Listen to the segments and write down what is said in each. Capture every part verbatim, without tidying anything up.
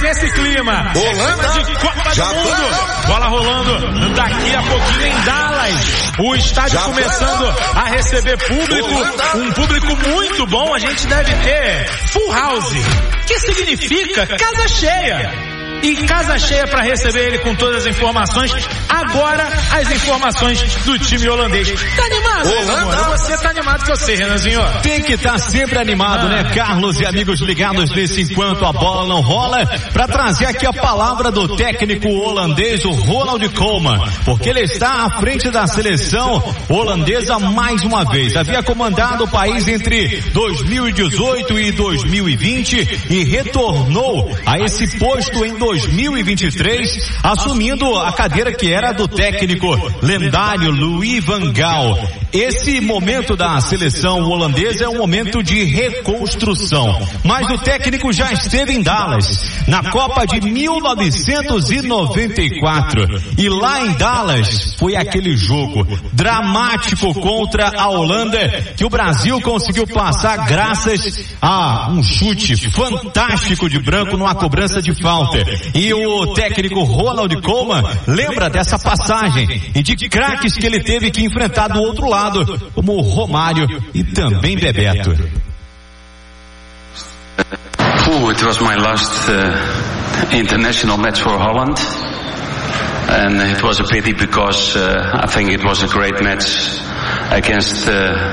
nesse clima. Holanda de Copa já do Mundo. tá. Bola rolando daqui a pouquinho em Dallas. O estádio já começando tá. a receber público. Holanda. Um público muito bom. A gente deve ter full house. Que significa casa cheia. E casa cheia para receber ele com todas as informações. Agora as informações do time holandês. Tá animado, Holanda? Você tá animado que você, Renanzinho? Tem que estar sempre animado, ah. né, Carlos e amigos ligados nesse Enquanto a Bola Não Rola, para trazer aqui a palavra do técnico holandês, o Ronald Koeman, porque ele está à frente da seleção holandesa mais uma vez. Havia comandado o país entre dois mil e dezoito e dois mil e vinte e retornou a esse posto em dois mil e vinte e três, assumindo a cadeira que era do técnico lendário Louis van Gaal. Esse momento da seleção holandesa é um momento de reconstrução, mas o técnico já esteve em Dallas na Copa de mil novecentos e noventa e quatro, e lá em Dallas foi aquele jogo dramático contra a Holanda que o Brasil conseguiu passar graças a um chute fantástico de Branco numa cobrança de falta. E o técnico Ronald Koeman lembra dessa passagem e de craques que ele teve que enfrentar do outro lado, como Romário e também Bebeto. Oh, it was my last uh, international match for Holland, and it was a pity because uh, I think it was a great match against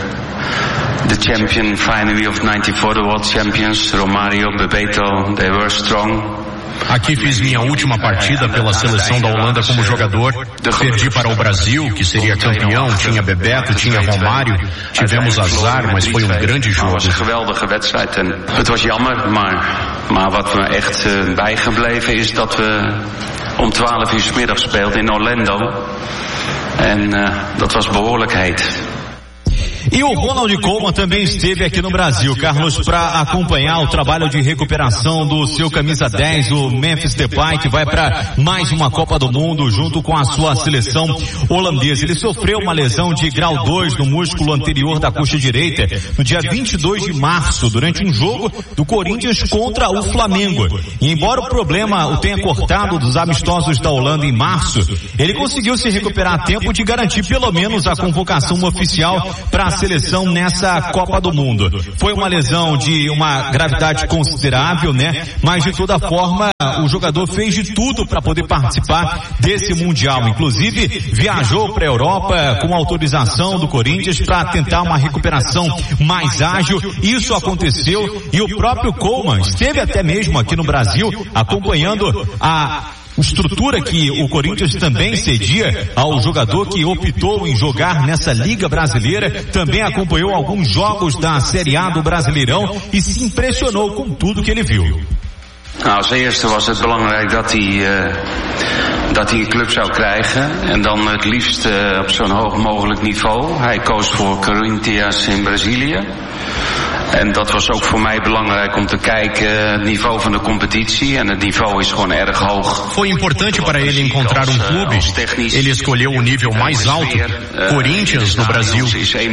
uh, the champion finally of ninety-four, the world champions, Romário, Bebeto. They were strong. Aqui fiz minha última partida pela seleção da Holanda como jogador. Perdi para o Brasil, que seria campeão. Tinha Bebeto, tinha Romário. Tivemos azar, mas foi um grande jogo. Het was een geweldige wedstrijd en het was jammer, maar, maar wat me echt uh, bijgebleven is dat we om twaalf uur 's middags speelden in Orlando. En uh, dat was behoorlijk heet. E o Ronald Koeman também esteve aqui no Brasil, Carlos, para acompanhar o trabalho de recuperação do seu camisa dez, o Memphis Depay, que vai para mais uma Copa do Mundo junto com a sua seleção holandesa. Ele sofreu uma lesão de grau dois no músculo anterior da coxa direita no dia vinte e dois de março, durante um jogo do Corinthians contra o Flamengo. E embora o problema o tenha cortado dos amistosos da Holanda em março, ele conseguiu se recuperar a tempo de garantir pelo menos a convocação oficial para a seleção nessa Copa do Mundo. Foi uma lesão de uma gravidade considerável, né? Mas de toda forma, o jogador fez de tudo para poder participar desse Mundial. Inclusive, viajou para a Europa com autorização do Corinthians para tentar uma recuperação mais ágil. Isso aconteceu e o próprio Koeman esteve até mesmo aqui no Brasil acompanhando a estrutura que o Corinthians também cedia ao jogador que optou em jogar nessa Liga Brasileira. Também acompanhou alguns jogos da Série A do Brasileirão e se impressionou com tudo que ele viu. Nou, als eerste was het belangrijk dat hij, uh, dat hij een club zou krijgen. En dan het liefst uh, op zo'n hoog mogelijk niveau. Hij koos voor Corinthians in Brazilië. En dat was ook voor mij belangrijk om te kijken het niveau van de competitie. En het niveau is gewoon erg hoog. Foi importante para ele encontrar um clube. Ele escolheu o nível mais alto, Corinthians no Brasil.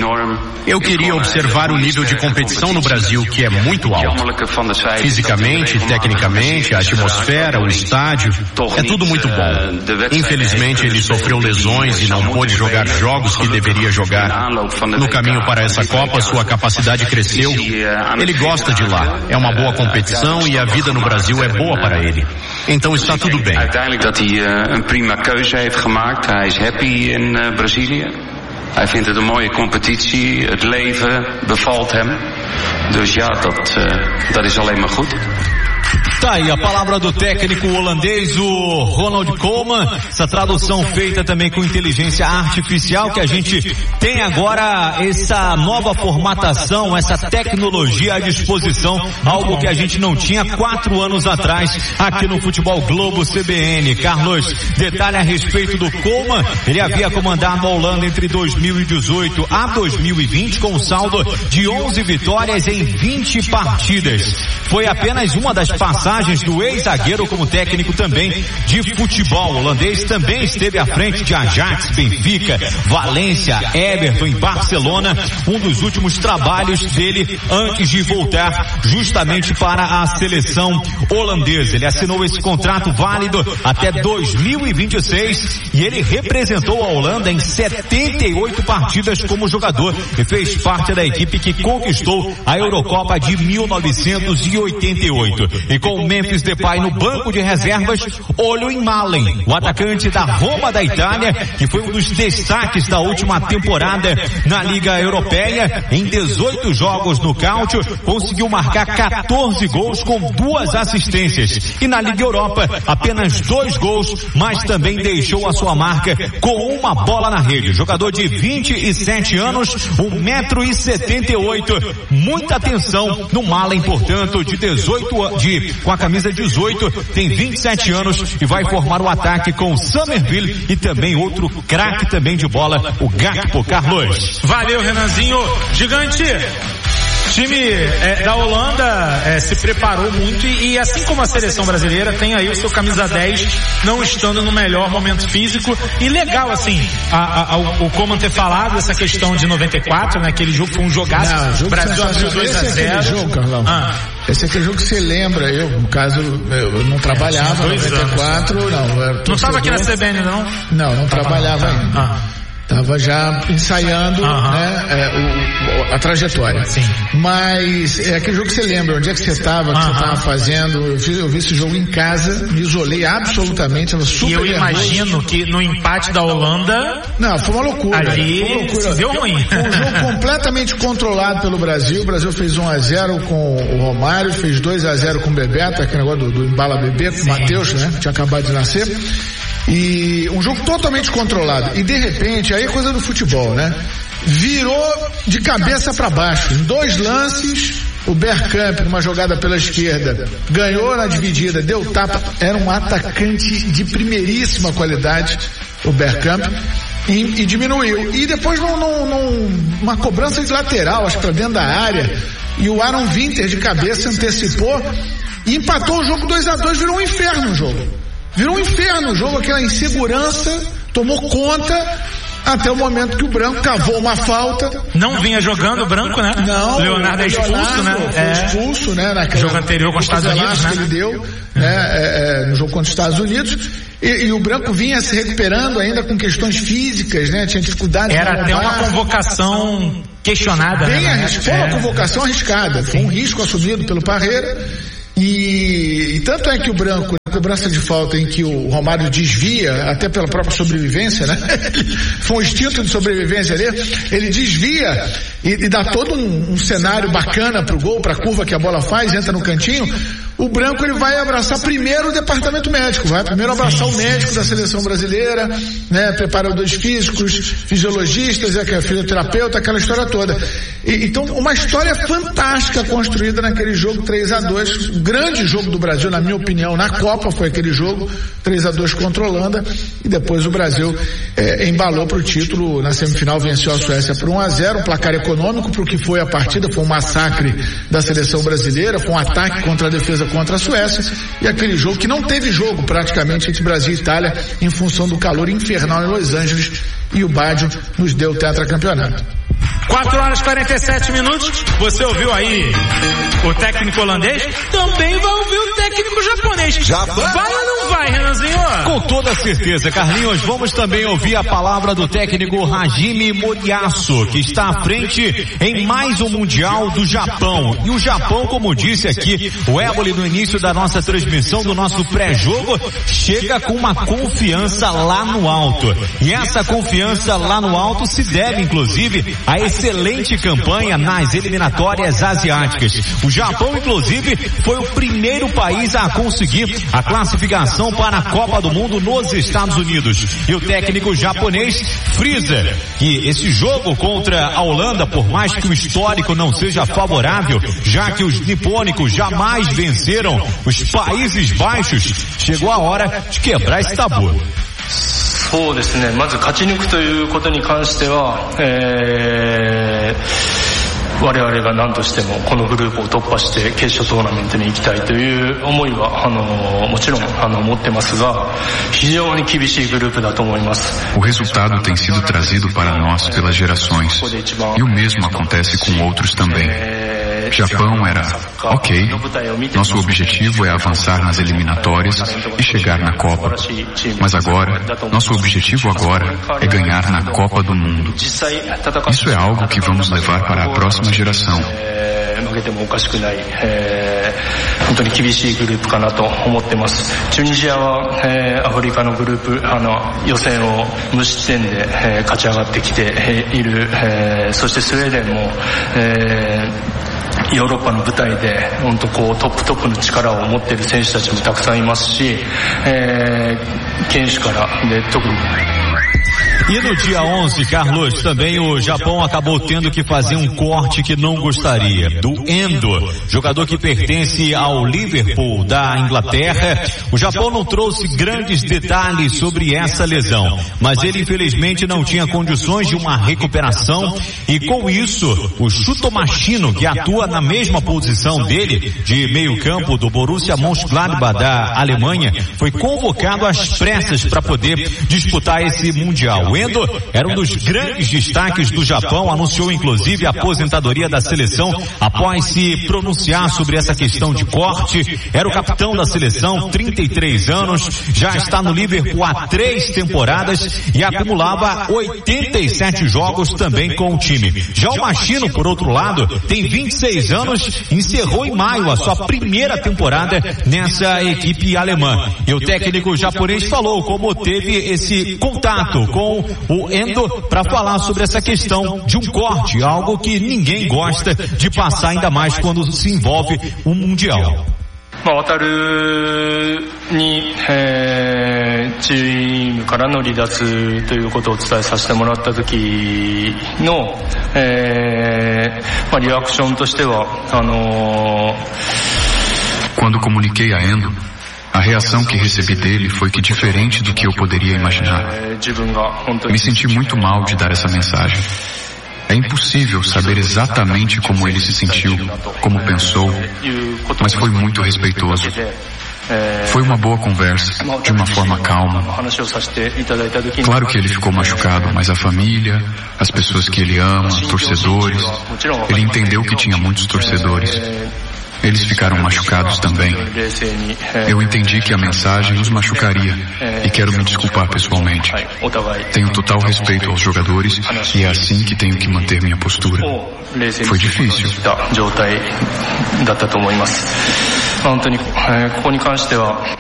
Eu queria observar o nível de competição no Brasil, que é muito alto. Fisicamente, tecnicamente, a atmosfera, o estádio, é tudo muito bom. Infelizmente ele sofreu lesões e não pôde jogar jogos que deveria jogar. No caminho para essa Copa, sua capacidade cresceu. Ele gosta de lá. É uma boa competição e a vida no Brasil é boa para ele. Então está tudo bem. Uiteindelijk dat hij uh, een prima keuze heeft gemaakt. Hij is happy in uh, Brazilië. Hij vindt het een mooie competitie. Het leven bevalt hem. Dus ja, dat, uh, dat is alleen maar goed. Tá aí a palavra do técnico holandês, o Ronald Koeman, essa tradução feita também com inteligência artificial, que a gente tem agora essa nova formatação, essa tecnologia à disposição, algo que a gente não tinha quatro anos atrás aqui no Futebol Globo C B N. Carlos, detalhe a respeito do Koeman, ele havia comandado a Holanda entre dois mil e dezoito a dois mil e vinte com um saldo de onze vitórias em vinte partidas. Foi apenas uma das passagens passagens do ex-zagueiro como técnico também de futebol. O holandês também esteve à frente de Ajax, Benfica, Valência, Everton em Barcelona, um dos últimos trabalhos dele antes de voltar justamente para a seleção holandesa. Ele assinou esse contrato válido até dois mil e vinte e seis e ele representou a Holanda em setenta e oito partidas como jogador e fez parte da equipe que conquistou a Eurocopa de mil novecentos e oitenta e oito. E com o Memphis Depay no banco de reservas, olho em Malen, o atacante da Roma da Itália, que foi um dos destaques da última temporada na Liga Europeia. Em dezoito jogos no Cáutio, conseguiu marcar quatorze gols com duas assistências. E na Liga Europa, apenas dois gols, mas também deixou a sua marca com uma bola na rede. Jogador de vinte e sete anos, um metro e setenta e oito. Muita atenção no Malen, portanto, de dezoito, de, com a camisa dezoito, tem vinte e sete anos e vai formar o ataque com Summerville e também outro craque também de bola, o Gakpo. Carlos. Valeu, Renanzinho. Gigante. time é, da Holanda é, se preparou muito e, e assim como a seleção brasileira tem aí o seu camisa dez não estando no melhor momento físico. E legal assim, a, a, o, o Coman ter falado essa questão de noventa e quatro, né? Aquele jogo foi um jogaço. Não, jogo Brasil abriu dois a zero. Esse é aquele jogo, Carlão. Ah. Esse é aquele jogo que você lembra. Eu, no caso, eu não trabalhava em noventa e quatro, anos. não. Eu não estava aqui na C B N, não? Não, não trabalhava tá, ainda. Ah. Estava já ensaiando uh-huh. né, é, o, a trajetória. Sim. Mas é aquele jogo que você lembra, onde é que você estava, o que uh-huh. você estava fazendo. Eu, fiz, eu vi esse jogo em casa, me isolei absolutamente, estava super E eu nervoso. imagino que no empate da Holanda... Não, foi uma loucura. Ali foi uma loucura. Se deu ruim. Foi um jogo completamente controlado pelo Brasil. O Brasil fez um a zero com o Romário, fez dois a zero com o Bebeto, aquele negócio do, do embala bebê, com o Matheus, né, que tinha acabado de nascer. E um jogo totalmente controlado. E de repente, aí é coisa do futebol, né? Virou de cabeça para baixo. Em dois lances, o Bergkamp, numa jogada pela esquerda, ganhou na dividida, deu tapa. Era um atacante de primeiríssima qualidade, o Bergkamp. E, e diminuiu. E depois num, num, num, uma cobrança de lateral, acho que pra dentro da área. E o Aaron Winter de cabeça antecipou e empatou o jogo dois a dois, virou um inferno o jogo. Virou um inferno o jogo, aquela insegurança tomou conta até o momento que o Branco cavou uma falta. Não vinha jogando o Branco, né? Não. Leonardo é expulso, Leonardo né? Foi é. expulso, né? Naquele jogo anterior com os Estados Unidos, né? que ele deu, né? É, é, no jogo contra os Estados Unidos. E, e o Branco vinha se recuperando ainda com questões físicas, né? Tinha dificuldade. Era até uma convocação questionada, Bem né? arriscada. Foi uma é. convocação arriscada. Foi um risco assumido pelo Parreira. E, e tanto é que o Branco, na cobrança de falta em que o Romário desvia, até pela própria sobrevivência, né? Foi um instinto de sobrevivência ali, ele desvia e, e dá todo um, um cenário bacana pro gol, pra curva que a bola faz, entra no cantinho. O Branco, ele vai abraçar primeiro o departamento médico, vai primeiro abraçar o médico da seleção brasileira, né? Preparadores físicos, fisiologistas, é, fisioterapeuta, aquela história toda. E, então, uma história fantástica construída naquele jogo três a dois, grande jogo do Brasil, na minha opinião, na Copa foi aquele jogo, três a dois contra a Holanda, e depois o Brasil é, embalou para o título, na semifinal venceu a Suécia por um a zero, um placar econômico para o que foi a partida, foi um massacre da seleção brasileira, foi um ataque contra a defesa contra a Suécia, e aquele jogo que não teve jogo praticamente entre Brasil e Itália em função do calor infernal em Los Angeles, e o Baggio nos deu o tetracampeonato. quatro horas e quarenta e sete minutos, você ouviu aí o técnico holandês, também vai ouvir o técnico japonês. Japão. Vai ou não vai, Renanzinho? Com toda certeza, Carlinhos, vamos também ouvir a palavra do técnico Hajime Moriyasu, que está à frente em mais um Mundial do Japão. E o Japão, como disse aqui o Éboli no início da nossa transmissão, do nosso pré-jogo, chega com uma confiança lá no alto. E essa confiança lá no alto se deve, inclusive, a excelente campanha nas eliminatórias asiáticas. O Japão, inclusive, foi o primeiro país a conseguir a classificação para a Copa do Mundo nos Estados Unidos. E o técnico japonês frisa que esse jogo contra a Holanda, por mais que o histórico não seja favorável, já que os nipônicos jamais venceram os Países Baixos, chegou a hora de quebrar esse tabu. そうですね、まず勝ち抜くということに関しては、えー我々が何としてもこのグループを突破して決勝トーナメントに行きたいという思いはあのもちろんあの持ってますが、非常に厳しいグループだと思います。 O resultado tem sido trazido para nós pelas gerações, e o mesmo acontece com outros também. Japão era, ok, nosso objetivo é avançar nas eliminatórias e chegar na Copa. Mas agora, nosso objetivo agora é ganhar na Copa do Mundo. Isso é algo que vamos levar para a próxima geração. 負けてもおかしくない、えー、本当に厳しいグループかなと思ってます。チュニジアは、えー、アフリカのグループあの予選を無失点で、えー、勝ち上がってきている、えー、そしてスウェーデンも、えー、ヨーロッパの舞台で本当こうトップトップの力を持っている選手たちもたくさんいますし、えー、選手からで特に E no dia onze, Carlos, também o Japão acabou tendo que fazer um corte que não gostaria. Do Endo, jogador que pertence ao Liverpool da Inglaterra. O Japão não trouxe grandes detalhes sobre essa lesão, mas ele infelizmente não tinha condições de uma recuperação e com isso, o Chutomachino, que atua na mesma posição dele, de meio campo do Borussia Mönchengladbach da Alemanha, foi convocado às pressas para poder disputar esse Mundial. O Endo era um dos grandes destaques do Japão, anunciou inclusive a aposentadoria da seleção após se pronunciar sobre essa questão de corte. Era o capitão da seleção, trinta e três anos, já está no Liverpool há três temporadas e acumulava oitenta e sete jogos também com o time. Já o Machino, por outro lado, tem vinte e seis anos, encerrou em maio a sua primeira temporada nessa equipe alemã. E o técnico japonês falou como teve esse contato com o Endo para falar sobre essa questão de um corte, algo que ninguém gosta de passar, ainda mais quando se envolve um mundial. まあ、渡るに、えー、チームからの離脱ということをお伝えさせてもらった時の、えーまあ、リアクションとしてはあのー、 Quando comuniquei a Endo, a reação que recebi dele foi que diferente do que eu poderia imaginar. Me senti muito mal de dar essa mensagem. É impossível saber exatamente como ele se sentiu, como pensou, mas foi muito respeitoso. Foi uma boa conversa, de uma forma calma. Claro que ele ficou machucado, mas a família, as pessoas que ele ama, torcedores, ele entendeu que tinha muitos torcedores. Eles ficaram machucados também. Eu entendi que a mensagem os machucaria e quero me desculpar pessoalmente. Tenho total respeito aos jogadores e é assim que tenho que manter minha postura. Foi difícil. 本当に、ここに関しては